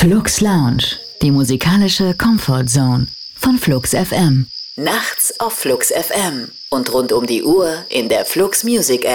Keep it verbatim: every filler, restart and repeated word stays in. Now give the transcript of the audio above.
Flux Lounge, die musikalische Comfort Zone von Flux F M. Nachts auf Flux F M und rund um die Uhr in der Flux Music App.